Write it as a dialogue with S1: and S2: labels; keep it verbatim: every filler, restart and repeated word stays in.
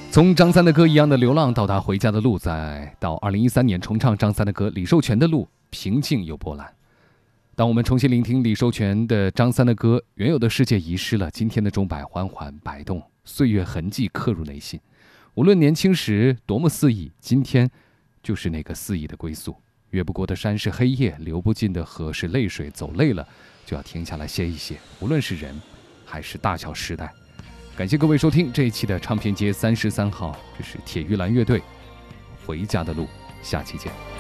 S1: 从张三的歌一样的流浪到达回家的路，再到二零一三年重唱张三的歌，李寿全的路平静又波澜。当我们重新聆听李寿全的张三的歌，原有的世界遗失了，今天的钟摆缓缓摆动，岁月痕迹刻入内心。无论年轻时多么肆意，今天就是那个肆意的归宿。越不过的山是黑夜，流不尽的河是泪水，走累了就要停下来歇一歇，无论是人还是大小时代。感谢各位收听这一期的唱片街三十三号，这是铁玉兰乐队回家的路，下期见。